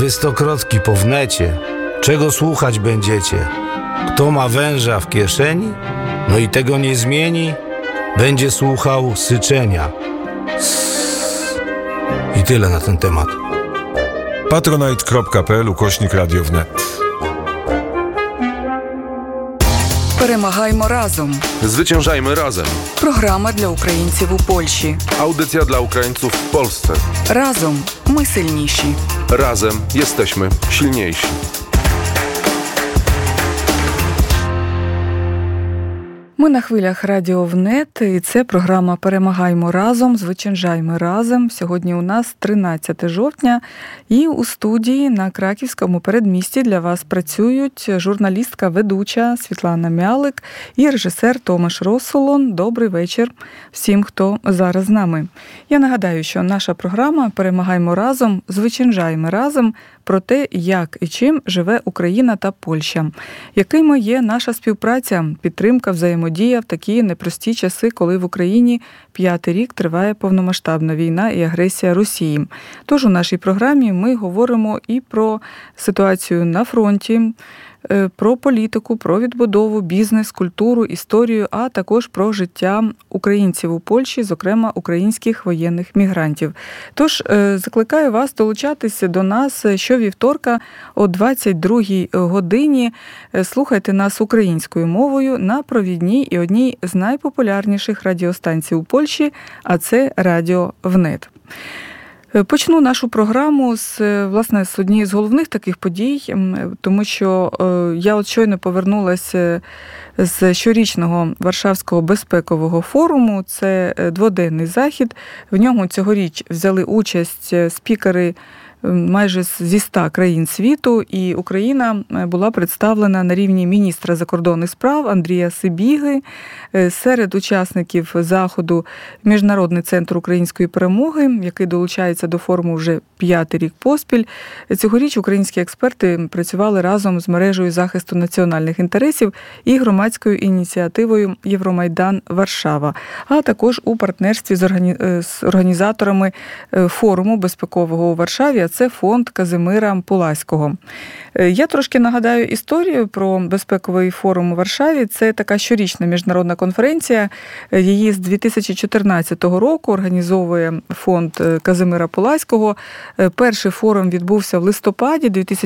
Wy stokrotki po wnecie, czego słuchać będziecie? Kto ma węża w kieszeni? No i tego nie zmieni, będzie słuchał syczenia. I tyle na ten temat. Patronite.pl/Radio Wnet. Перемагаймо разом. Zwyciężajmy razem. Програма для українців у Польщі. Audycja dla Ukraińców w Polsce. Разом ми сильніші. Razem jesteśmy silniejsi. Ми на хвилях Радіо ВНЕТ, і це програма «Перемагаймо разом, звичаймо разом». Сьогодні у нас 13 жовтня, і у студії на Краківському передмісті для вас працюють журналістка-ведуча Світлана Мялик і режисер Томаш Россолон. Добрий вечір всім, хто зараз з нами. Я нагадаю, що наша програма «Перемагаймо разом, звичаймо разом» про те, як і чим живе Україна та Польща, якими є наша співпраця, підтримка, взаємодія в такі непрості часи, коли в Україні 5-й рік триває повномасштабна війна і агресія Росії. Тож у нашій програмі ми говоримо і про ситуацію на фронті, про політику, про відбудову, бізнес, культуру, історію, а також про життя українців у Польщі, зокрема українських воєнних мігрантів. Тож закликаю вас долучатися до нас щовівторка о 22-й годині. Слухайте нас українською мовою на провідній і одній з найпопулярніших радіостанцій у Польщі, а це Радіо ВНЕТ. Почну нашу програму з однієї з головних таких подій, тому що я от щойно повернулася з щорічного Варшавського безпекового форуму. Це дводенний захід. В ньому цьогоріч взяли участь спікери майже зі 100 країн світу, і Україна була представлена на рівні міністра закордонних справ Андрія Сибіги. Серед учасників заходу Міжнародний центр української перемоги, який долучається до форуму вже 5-й рік поспіль. Цьогоріч українські експерти працювали разом з мережею захисту національних інтересів і громадською ініціативою Євромайдан Варшава, а також у партнерстві з організаторами форуму безпекового у Варшаві, це фонд Казимира Пуласького. Я трошки нагадаю історію про безпековий форум у Варшаві. Це така щорічна міжнародна конференція. Її з 2014 року організовує фонд Казимира Пуласького. Перший форум відбувся в листопаді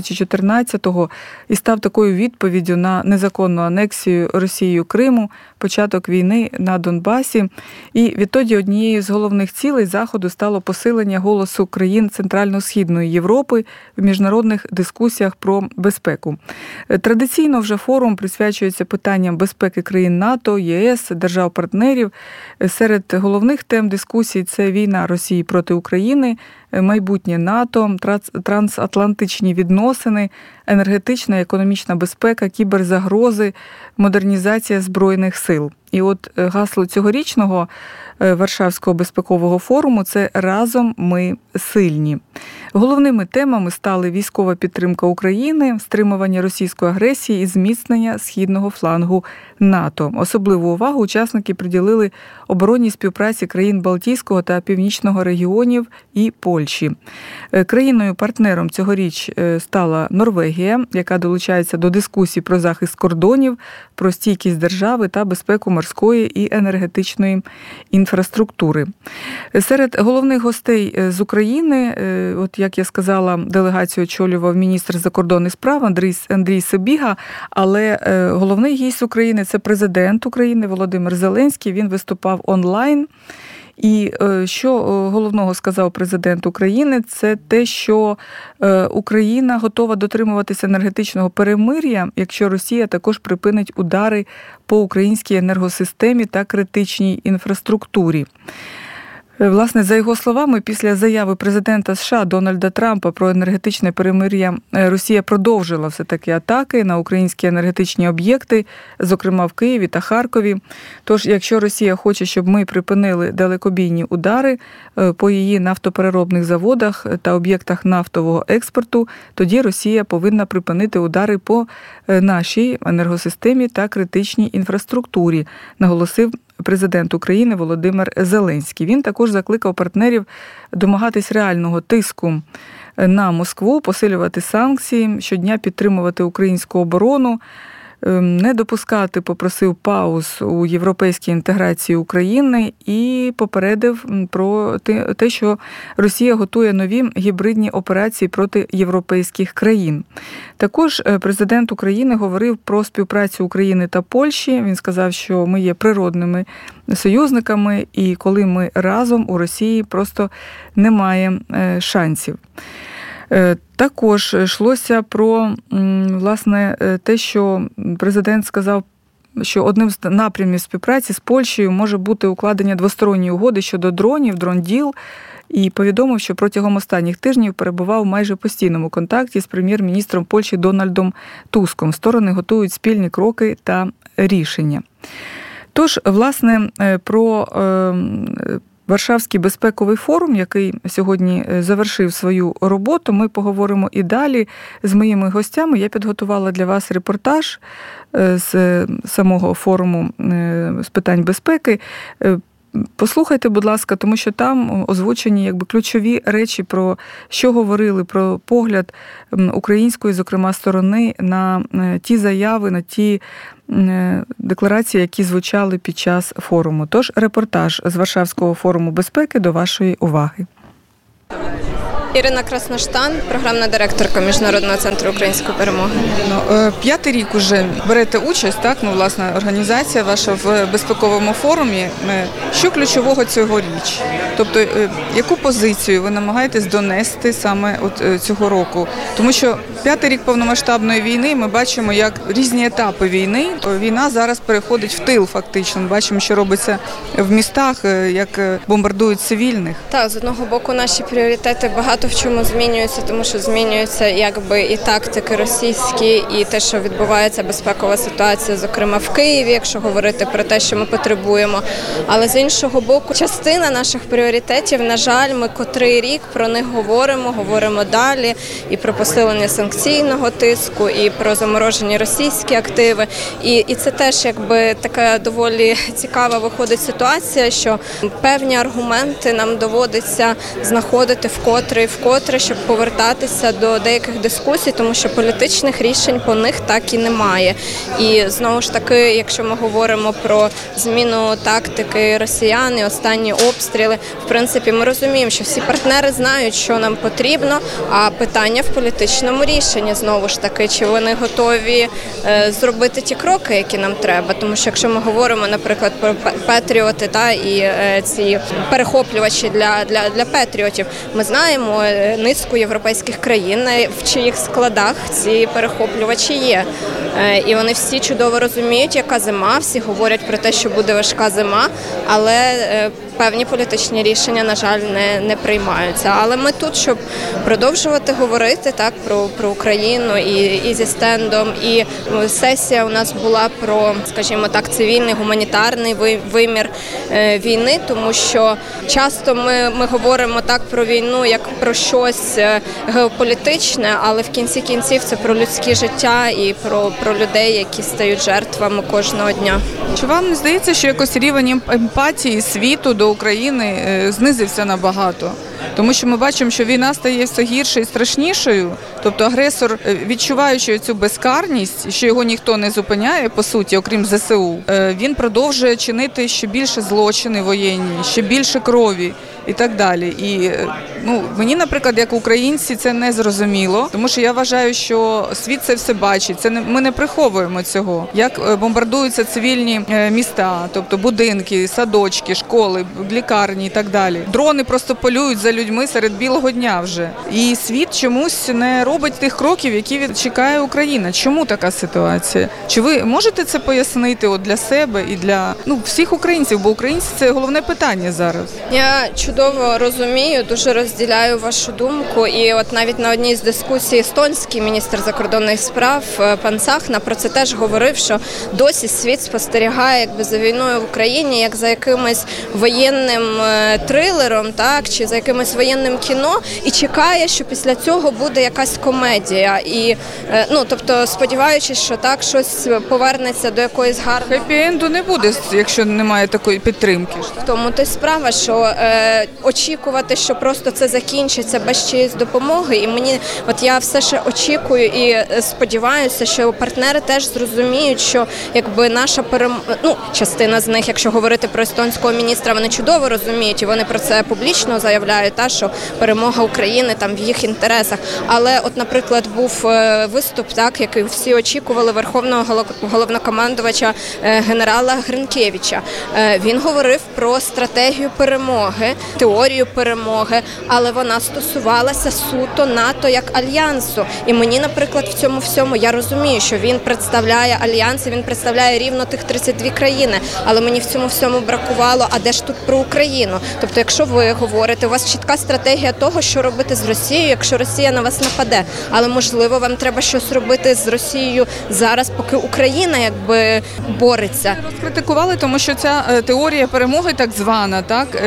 2014-го і став такою відповіддю на незаконну анексію Росією Криму, початок війни на Донбасі. І відтоді однією з головних цілей заходу стало посилення голосу країн Центрально-Східної Європи в міжнародних дискусіях про безпеку. Традиційно вже форум присвячується питанням безпеки країн НАТО, ЄС, держав-партнерів. Серед головних тем дискусій – це війна Росії проти України, майбутнє НАТО, трансатлантичні відносини, енергетична і економічна безпека, кіберзагрози, модернізація Збройних сил. І от гасло цьогорічного Варшавського безпекового форуму – це «Разом ми сильні». Головними темами стали військова підтримка України, стримування російської агресії і зміцнення східного флангу НАТО. Особливу увагу учасники приділили оборонній співпраці країн Балтійського та Північного регіонів і Польщі. Країною-партнером цьогоріч стала Норвегія, яка долучається до дискусій про захист кордонів, про стійкість держави та безпеку морської і енергетичної інфраструктури. Серед головних гостей з України, от як я сказала, делегацію очолював міністр закордонних справ Андрій Сибіга, але головний гість України – це президент України Володимир Зеленський. Він виступав онлайн. І що головного сказав президент України, це те, що Україна готова дотримуватися енергетичного перемир'я, якщо Росія також припинить удари по українській енергосистемі та критичній інфраструктурі. Власне, за його словами, після заяви президента США Дональда Трампа про енергетичне перемир'я Росія продовжила все-таки атаки на українські енергетичні об'єкти, зокрема в Києві та Харкові. Тож, якщо Росія хоче, щоб ми припинили далекобійні удари по її нафтопереробних заводах та об'єктах нафтового експорту, тоді Росія повинна припинити удари по нашій енергосистемі та критичній інфраструктурі, наголосив президент України Володимир Зеленський. Він також закликав партнерів домагатись реального тиску на Москву, посилювати санкції, щодня підтримувати українську оборону, не допускати, попросив пауз у європейській інтеграції України і попередив про те, що Росія готує нові гібридні операції проти європейських країн. Також президент України говорив про співпрацю України та Польщі. Він сказав, що ми є природними союзниками, і коли ми разом, у Росії просто немає шансів. Також йшлося про, власне, те, що президент сказав, що одним з напрямів співпраці з Польщею може бути укладення двосторонньої угоди щодо дронів, дрон-діл, і повідомив, що протягом останніх тижнів перебував в майже постійному контакті з прем'єр-міністром Польщі Дональдом Туском. Сторони готують спільні кроки та рішення. Тож, власне, про Варшавський безпековий форум, який сьогодні завершив свою роботу, ми поговоримо і далі з моїми гостями. Я підготувала для вас репортаж з самого форуму з питань безпеки. Послухайте, будь ласка, тому що там озвучені ключові речі, про що говорили, про погляд української, зокрема, сторони на ті заяви, на ті декларації, які звучали під час форуму. Тож репортаж з Варшавського форуму безпеки до вашої уваги. Ірина Красноштан, програмна директорка Міжнародного центру української перемоги. 5-й рік уже берете участь, так? Власне, організація ваша в безпековому форумі. Що ключового цьогоріч? Тобто, яку позицію ви намагаєтесь донести саме цього року? Тому що 5-й рік повномасштабної війни, ми бачимо, як різні етапи війни. Війна зараз переходить в тил, фактично. Ми бачимо, що робиться в містах, як бомбардують цивільних. Так, з одного боку, наші пріоритети багато в чому змінюються, тому що змінюються і тактики російські, і те, що відбувається безпекова ситуація, зокрема в Києві, якщо говорити про те, що ми потребуємо. Але з іншого боку, частина наших пріоритетів, на жаль, ми котрий рік про них говоримо далі, і про посилення санкційного тиску, і про заморожені російські активи. І це теж така доволі цікава виходить ситуація, що певні аргументи нам доводиться знаходити вкотре, щоб повертатися до деяких дискусій, тому що політичних рішень по них так і немає. І знову ж таки, якщо ми говоримо про зміну тактики росіян і останні обстріли, в принципі, ми розуміємо, що всі партнери знають, що нам потрібно, а питання в політичному рішенні, знову ж таки, чи вони готові зробити ті кроки, які нам треба. Тому що якщо ми говоримо, наприклад, про патріоти і ці перехоплювачі для патріотів, ми знаємо низку європейських країн, в чиїх складах ці перехоплювачі є. І вони всі чудово розуміють, яка зима, всі говорять про те, що буде важка зима, але певні політичні рішення, на жаль, не приймаються. Але ми тут, щоб продовжувати говорити про Україну і зі стендом. І сесія у нас була про, скажімо так, цивільний, гуманітарний вимір війни, тому що часто ми говоримо про війну як про щось геополітичне, але в кінці кінців це про людське життя і про людей, які стають жертвами кожного дня. Чи вам не здається, що якось рівень емпатії світу до України знизився набагато? Тому що ми бачимо, що війна стає все гірше і страшнішою. Тобто агресор, відчуваючи цю безкарність, що його ніхто не зупиняє, по суті, окрім ЗСУ, він продовжує чинити ще більше злочини воєнні, ще більше крові і так далі. І мені, наприклад, як українці, це не зрозуміло, тому що я вважаю, що світ це все бачить. Ми не приховуємо цього. Як бомбардуються цивільні міста, тобто будинки, садочки, школи, лікарні і так далі. Дрони просто полюють за людьми серед білого дня вже. І світ чомусь не робить тих кроків, які чекає Україна. Чому така ситуація? Чи ви можете це пояснити для себе і для всіх українців? Бо українці – це головне питання зараз. Я чудово розумію, дуже розділяю вашу думку. І навіть на одній з дискусій естонський міністр закордонних справ пан Цахна про це теж говорив, що досі світ спостерігає за війною в Україні, як за якимось воєнним трилером, чи за якимось якимось воєнним кіно і чекає, що після цього буде якась комедія. І, тобто, сподіваючись, що так, щось повернеться до якоїсь гарної... Хеппі-енду не буде, якщо немає такої підтримки. В тому то й справа, що очікувати, що просто це закінчиться без чиїсь допомоги. І я все ще очікую і сподіваюся, що партнери теж зрозуміють, що якби наша частина з них, якщо говорити про естонського міністра, вони чудово розуміють, і вони про це публічно заявляють, що перемога України там в їх інтересах. Але от, наприклад, був виступ, який всі очікували верховного головнокомандувача генерала Гринкевича. Він говорив про стратегію перемоги, теорію перемоги, але вона стосувалася суто НАТО як альянсу. І мені, наприклад, в цьому всьому я розумію, що він представляє альянс, і він представляє рівно тих 32 країни, але мені в цьому всьому бракувало, а де ж тут про Україну? Тобто, якщо ви говорите, у вас чітка стратегія того, що робити з Росією, якщо Росія на вас нападе, але, можливо, вам треба щось робити з Росією зараз, поки Україна якби бореться. Розкритикували, тому що ця теорія перемоги так звана,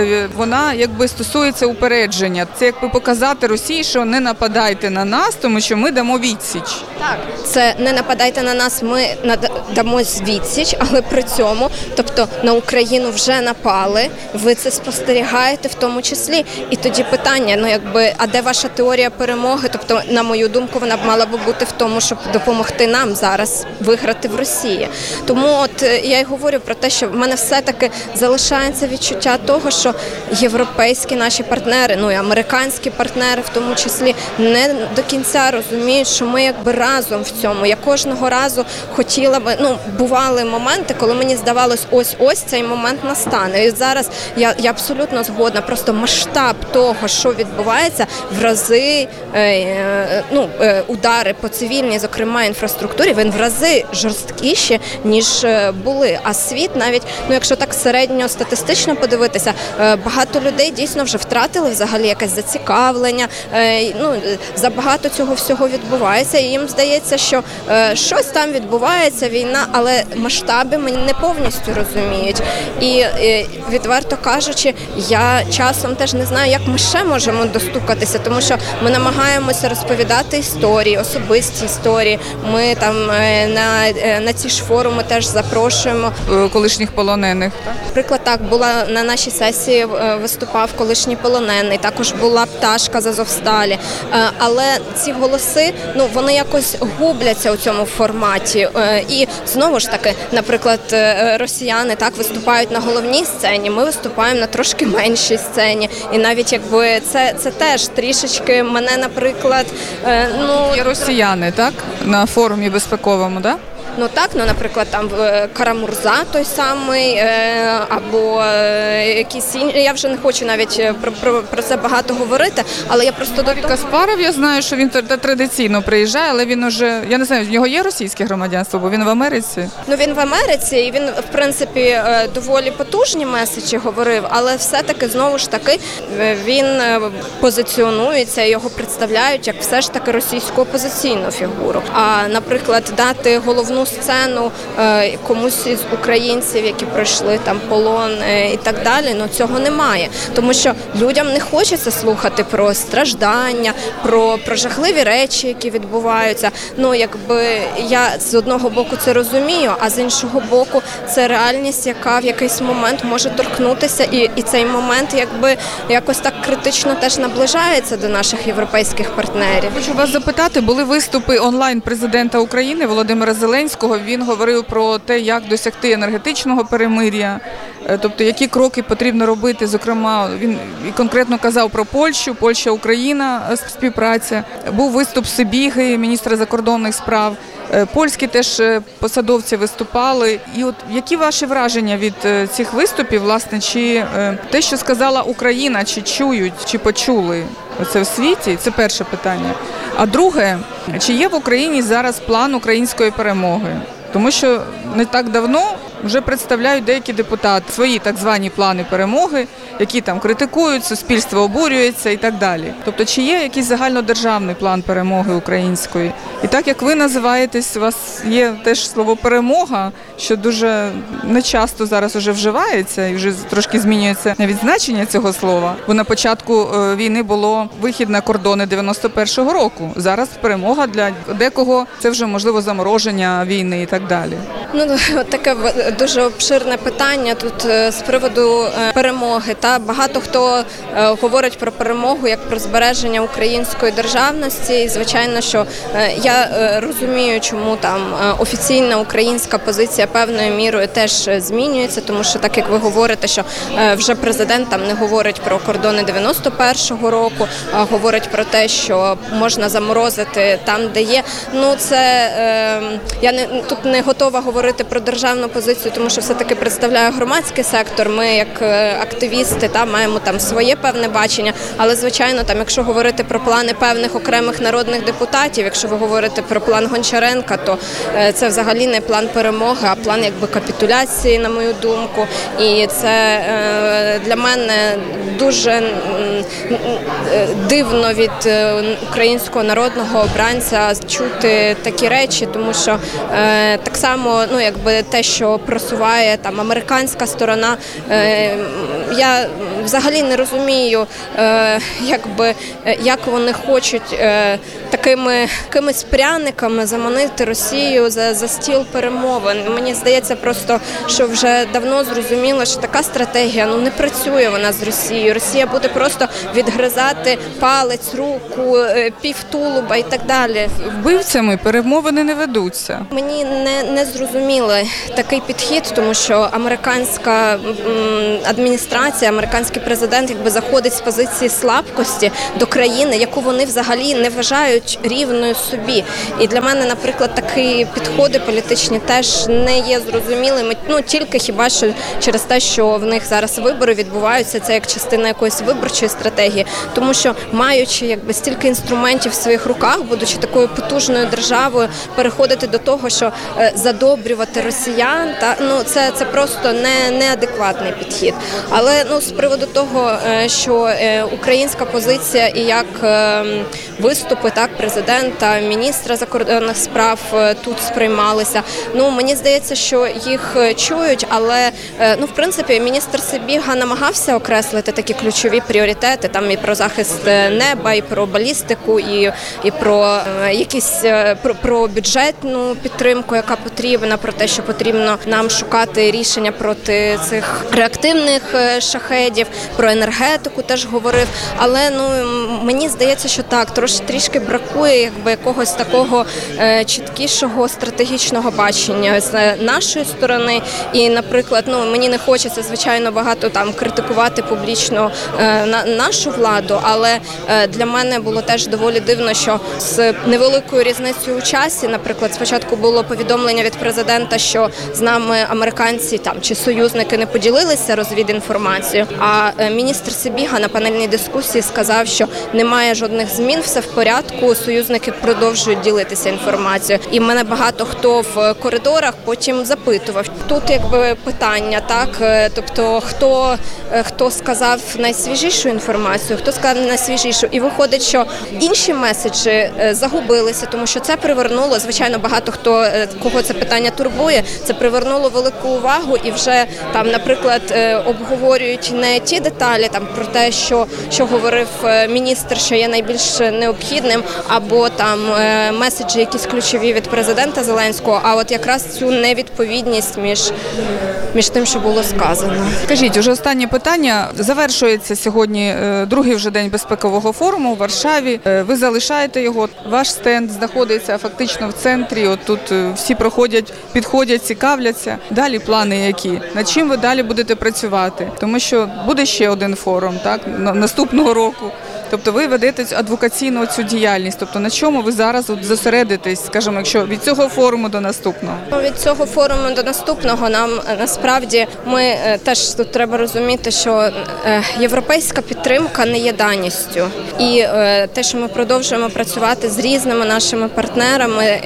вона якби стосується упередження. Це якби показати Росії, що не нападайте на нас, тому що ми дамо відсіч. Так, це не нападайте на нас, ми дамо відсіч, але при цьому, тобто на Україну вже напали, ви це спостерігаєте в тому числі. І тоді питання, а де ваша теорія перемоги? Тобто, на мою думку, вона б мала б бути в тому, щоб допомогти нам зараз виграти в Росії. Тому я й говорю про те, що в мене все-таки залишається відчуття того, що європейські наші партнери, і американські партнери в тому числі, не до кінця розуміють, що ми якби разом в цьому. Я кожного разу хотіла би, бували моменти, коли мені здавалось, ось цей момент настане. І зараз я абсолютно згодна, просто масштаб того, що відбувається, в рази, удари по цивільній, зокрема, інфраструктурі, він в рази жорсткіші, ніж були. А світ навіть, якщо так середньостатистично подивитися, багато людей дійсно вже втратили взагалі якесь зацікавлення, забагато цього всього відбувається, і їм здається, що щось там відбувається, війна, але масштаби ми не повністю розуміють. І відверто кажучи, я часом теж не знаю, як ми ще можемо достукатися, тому що ми намагаємося розповідати історії, особисті історії. Ми там на ці ж форуми теж запрошуємо колишніх полонених. Наприклад, так, була на нашій сесії, виступав колишній полонений, також була Пташка з Азовсталі. Але ці голоси, вони якось губляться у цьому форматі. І знову ж таки, наприклад, росіяни так виступають на головній сцені, ми виступаємо на трошки меншій сцені. І навіть якби це теж трішечки мене, наприклад, Є росіяни, так? На форумі безпековому, так? Наприклад, там Карамурза той самий, або якісь інші. Я вже не хочу навіть про це багато говорити, але я просто Давид Каспаров, я знаю, що він традиційно приїжджає, але він уже, я не знаю, в нього є російське громадянство, бо він в Америці? Він в Америці, і він, в принципі, доволі потужні меседжі говорив, але все-таки, знову ж таки, він позиціонується, його представляють як все ж таки російську опозиційну фігуру. А, наприклад, дати головну сцену комусь із українців, які пройшли там полон і так далі, цього немає. Тому що людям не хочеться слухати про страждання, про жахливі речі, які відбуваються. Я з одного боку це розумію, а з іншого боку це реальність, яка в якийсь момент може торкнутися, і цей момент якось так критично теж наближається до наших європейських партнерів. Хочу вас запитати, були виступи онлайн президента України Володимира Зеленського. Він говорив про те, як досягти енергетичного перемир'я, тобто які кроки потрібно робити. Зокрема, він конкретно казав про Польщу, Польща-Україна співпраця. Був виступ Сибіги, міністра закордонних справ. Польські теж посадовці виступали. І які ваші враження від цих виступів, власне, чи те, що сказала Україна, чи чують, чи почули це в світі? Це перше питання. А друге, чи є в Україні зараз план української перемоги? Тому що не так давно вже представляють деякі депутати свої так звані плани перемоги, які там критикують, суспільство обурюється і так далі. Тобто, чи є якийсь загальнодержавний план перемоги української? І так як ви називаєтесь, у вас є теж слово «перемога», що дуже нечасто зараз уже вживається і вже трошки змінюється навіть значення цього слова. Бо на початку війни було вихід на кордони 91-го року. Зараз перемога для декого це вже, можливо, замороження війни і так далі. Ну, таке дуже обширне питання тут з приводу перемоги. Та багато хто говорить про перемогу як про збереження української державності. І, звичайно, що я розумію, чому там офіційна українська позиція певною мірою теж змінюється, тому що, так як ви говорите, що вже президент там не говорить про кордони 91-го року, а говорить про те, що можна заморозити там, де є. Ну, це я тут не готова говорити про державну позицію, тому що все-таки представляю громадський сектор. Ми, як активісти, маємо там своє певне бачення, але, звичайно, там, якщо говорити про плани певних окремих народних депутатів, якщо ви говорите про план Гончаренка, то це взагалі не план перемоги, а план якби капітуляції, на мою думку. І це для мене дуже дивно від українського народного обранця чути такі речі, тому що так само, якби те, що просуває там американська сторона, я взагалі не розумію, як вони хочуть такими якимись пряниками заманити Росію за стіл перемовин. Мені здається просто, що вже давно зрозуміло, що така стратегія не працює вона з Росією. Росія буде просто відгризати палець, руку, півтулуба і так далі. Вбивцями перемовини не ведуться. Мені не зрозумілий такий підхід, тому що американська адміністрація, американський президент якби заходить з позиції слабкості до країни, яку вони взагалі не вважають рівною собі. І для мене, наприклад, такі підходи політичні теж не є зрозумілими. Тільки хіба що через те, що в них зараз вибори відбуваються, це як частина якоїсь виборчої стратегії. Тому що, маючи якби стільки інструментів в своїх руках, будучи такою потужною державою, переходити до того, що задобрювати росіян, це просто неадекватний підхід. Але з приводу того, що українська позиція і як виступи президента, міністра закордонних справ тут сприймалися, мені здається, що їх чують, але в принципі міністр Сибіга намагався окреслити такі ключові пріоритети, там і про захист неба, і про балістику, і про про бюджетну підтримку, яка потрібна, про те, що потрібно нам шукати рішення проти цих реактивних шахедів, про енергетику теж говорив. Але мені здається, що так, трішки бракує якогось такого чіткішого стратегічного бачення з нашої сторони. І, наприклад, мені не хочеться, звичайно, багато критикувати публічно нашу владу, але для мене було теж доволі дивно, що з невеликою різницею у часі, наприклад, спочатку було повідомлення від президента, що з нами американці чи союзники не поділилися розвідінформацією, а міністр Сибіга на панельній дискусії сказав, що немає жодних змін, все в порядку, союзники продовжують ділитися інформацією. І мене багато хто в коридорах потім запитував. Тут якби питання, тобто хто сказав найсвіжішу інформацію, хто сказав найсвіжішу. І виходить, що інші меседжі загубилися, тому що це привернуло, звичайно, багато кого це питання турбує, це привернуло велику увагу і вже наприклад, обговорюють не ті деталі про те, що говорив міністр, що є найбільш необхідним, або меседжі якісь ключові від президента Зеленського, а от якраз цю невідповідність між тим, що було сказано. Скажіть, уже останнє питання. Завершується сьогодні другий вже день безпекового форуму у Варшаві. Ви залишаєте його. Ваш стенд знаходиться фактично в центрі. От тут всі підходять, цікавляться. Далі плани які? Над чим ви далі будете працювати? Тому що буде ще один форум, наступного року. Тобто ви ведете адвокаційну цю діяльність. Тобто на чому ви зараз зосередитесь, скажімо, якщо від цього форуму до наступного? Від цього форуму до наступного нам насправді ми теж тут треба розуміти, що європейська підтримка не є даністю. І те, що ми продовжуємо працювати з різними нашими партнерами,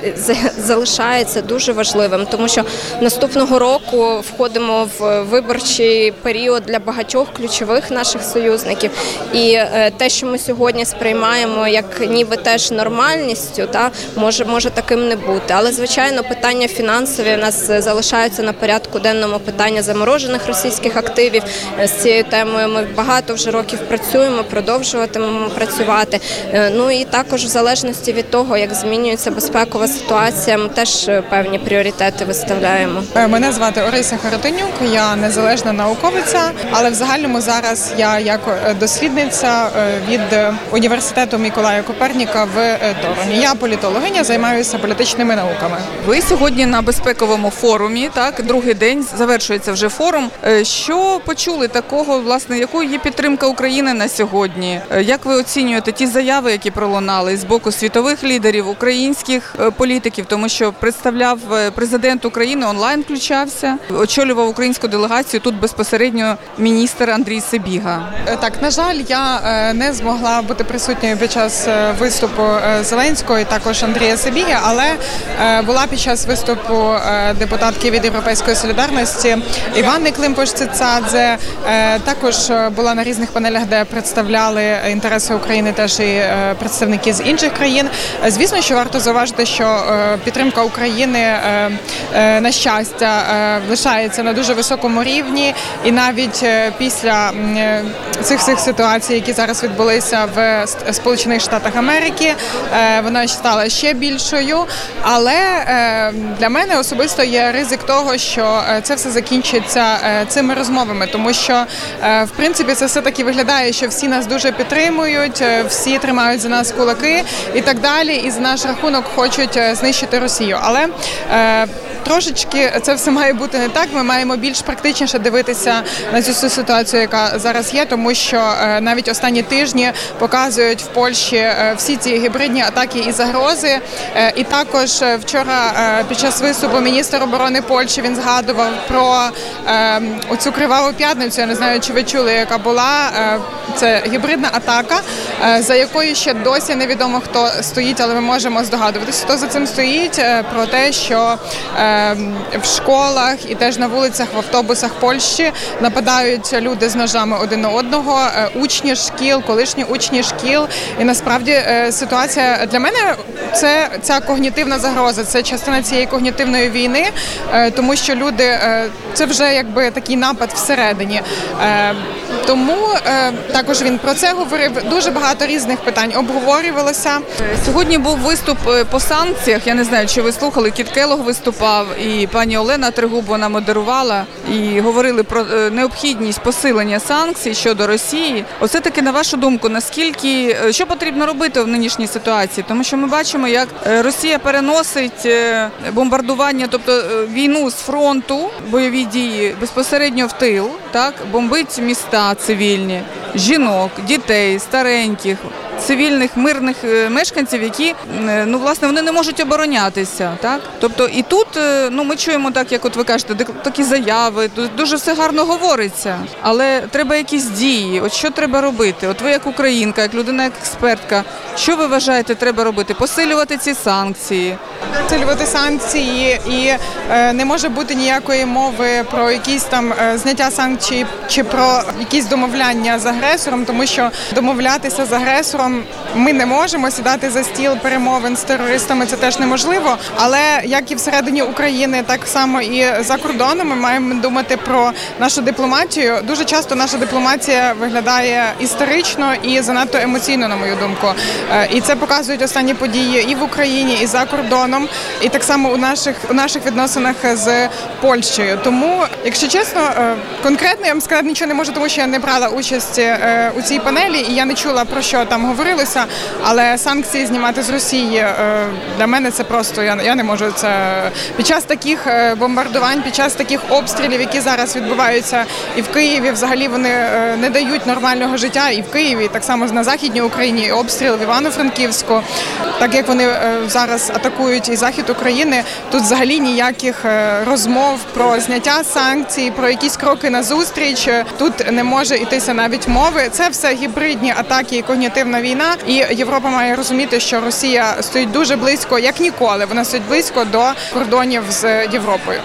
залишається дуже важливим, тому що наступного року входимо в виборчий період для багатьох ключових наших союзників. І те, що ми сьогодні сприймаємо як ніби теж нормальністю, може таким не бути. Але, звичайно, питання фінансові у нас залишаються на порядку денному, питання заморожених російських активів. З цією темою ми багато вже років працюємо, продовжуватимемо працювати. Ну і також в залежності від того, як змінюється безпекова ситуація, ми теж певні пріоритети виставляємо. Мене звати Орися Харитонюк, я незалежна науковиця, але в загальному зараз я як дослідниця від університету Миколая Коперніка в Тороні. Я політологиня, займаюся політичними науками. Ви сьогодні на безпековому форумі, так, другий день, завершується вже форум. Що почули такого, власне, якою є підтримка України на сьогодні? Як ви оцінюєте ті заяви, які пролунали з боку світових лідерів, українських політиків, тому що представляв президент України, онлайн включався, очолював українську делегацію, тут безпосередньо міністр Андрій Сибіга. Так, на жаль, я не змогла бути присутньою під час виступу Зеленського і також Андрія Сибіги, але була під час виступу депутатки від Європейської солідарності Іванни Климпуш-Цицадзе. Також була на різних панелях, де представляли інтереси України теж і представники з інших країн. Звісно, що варто зауважити, що підтримка України, на щастя, лишається на дуже високому рівні. І навіть після цих всіх ситуацій, які зараз відбулися в Сполучених Штатах Америки, вона стала ще більшою. Але для мене особисто є ризик того, що це все закінчиться цими розмовами, тому що, в принципі, це все-таки виглядає, що всі нас дуже підтримують, всі тримають за нас кулаки і так далі, і за наш рахунок хочуть знищити Росію. Але трошечки це все має бути не так. Ми маємо більш практичніше дивитися на цю ситуацію, яка зараз є, тому що навіть останні тижні показують в Польщі всі ці гібридні атаки і загрози. І також вчора під час виступу міністр оборони Польщі, він згадував про оцю криваву п'ятницю. Я не знаю, чи ви чули, яка була. Це гібридна атака, за якою ще досі невідомо, хто стоїть, але ми можемо здогадуватися, хто за цим стоїть, про те, що в школах і теж на вулицях, в автобусах Польщі нападають люди з ножами один на одного, учні шкіл, колишні учні шкіл. І насправді ситуація для мене це ця когнітивна загроза, це частина цієї когнітивної війни, тому що люди, це вже якби такий напад всередині. Тому також він про це говорив, дуже багато різних питань обговорювалося. Сьогодні був виступ по санкціях, я не знаю, чи ви слухали, Кіт Келлог виступав, і пані Олена Трегуб, вона модерувала, і говорили про необхідність посилення санкцій щодо Росії. Оце таки, на вашу думку, наскільки, що потрібно робити в нинішній ситуації? Тому що ми бачимо, як Росія переносить бомбардування, тобто війну з фронту, бойові дії безпосередньо в тил, так, бомбить міста цивільні, жінок, дітей, стареньких, цивільних, мирних мешканців, які, власне, вони не можуть оборонятися, так? Тобто і тут, ми чуємо так, як от ви кажете, такі заяви, дуже все гарно говориться, але треба якісь дії. От що треба робити? От ви як українка, як людина, як експертка, що ви вважаєте треба робити? Посилювати ці санкції? Посилювати санкції, і не може бути ніякої мови про якісь там зняття санкцій чи про якісь домовляння з агресором, тому що домовлятися з агресором ми не можемо, сідати за стіл перемовин з терористами це теж неможливо, але як і всередині України, так само і за кордоном ми маємо думати про нашу дипломатію. Дуже часто наша дипломатія виглядає історично і занадто емоційно, на мою думку. І це показують останні події і в Україні, і за кордоном, і так само у наших відносинах з Польщею. Тому, якщо чесно, конкретно конкретно я вам сказати нічого не можу, тому що я не брала участь у цій панелі і я не чула, про що там говорилося, але санкції знімати з Росії для мене це просто, я не можу це. Під час таких бомбардувань, під час таких обстрілів, які зараз відбуваються і в Києві, взагалі вони не дають нормального життя і в Києві, і так само на Західній Україні, і обстріл в Івано-Франківську. Так як вони зараз атакують і захід України, тут взагалі ніяких розмов про зняття санкцій, про якісь кроки назустріч. Тут не може йтися навіть мови. Це все гібридні атаки і когнітивна війна. І Європа має розуміти, що Росія стоїть дуже близько, як ніколи. Вона стоїть близько до кордонів з Європою.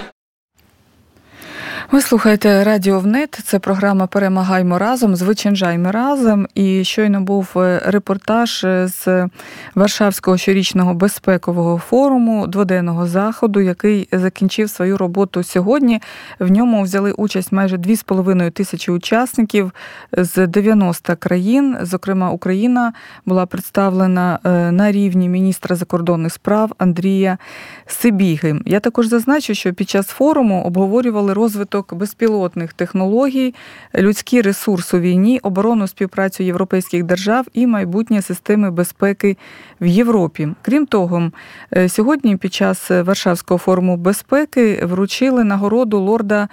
Ви слухаєте Радіо ВНЕТ, це програма «Перемагаймо разом», «Звичайжаймо разом». І щойно був репортаж з Варшавського щорічного безпекового форуму, дводенного заходу, який закінчив свою роботу сьогодні. В ньому взяли участь майже 2,5 тисячі учасників з 90 країн. Зокрема, Україна була представлена на рівні міністра закордонних справ Андрія Сибіги. Я також зазначу, що під час форуму обговорювали розвиток безпілотних технологій, людський ресурс у війні, оборонну співпрацю європейських держав і майбутнє системи безпеки в Європі. Крім того, сьогодні під час Варшавського форуму безпеки вручили нагороду лорда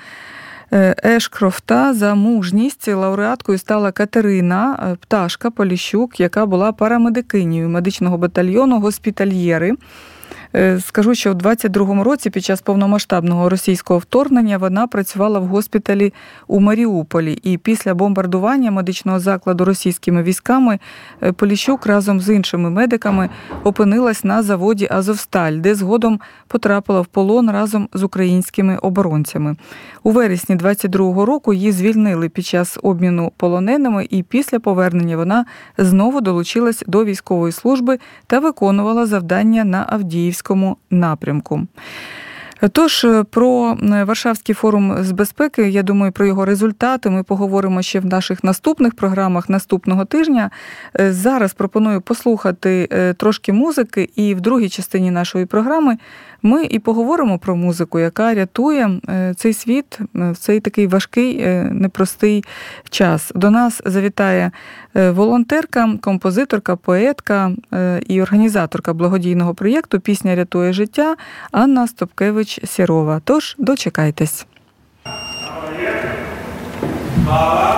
Ешкрофта за мужність. Лауреаткою стала Катерина Пташка Поліщук, яка була парамедикинею медичного батальйону «Госпітальєри». Скажу, що в 22-му році під час повномасштабного російського вторгнення вона працювала в госпіталі у Маріуполі. І після бомбардування медичного закладу російськими військами Поліщук разом з іншими медиками опинилась на заводі «Азовсталь», де згодом потрапила в полон разом з українськими оборонцями. У вересні 22-го року її звільнили під час обміну полоненими, і після повернення вона знову долучилась до військової служби та виконувала завдання на Авдіївському напрямку. Тож, про Варшавський форум з безпеки, я думаю, про його результати ми поговоримо ще в наших наступних програмах наступного тижня. Зараз пропоную послухати трошки музики, і в другій частині нашої програми ми і поговоримо про музику, яка рятує цей світ в цей такий важкий, непростий час. До нас завітає волонтерка, композиторка, поетка і організаторка благодійного проєкту «Пісня рятує життя» Анна Стопкевич-Сірова. Тож, дочекайтесь.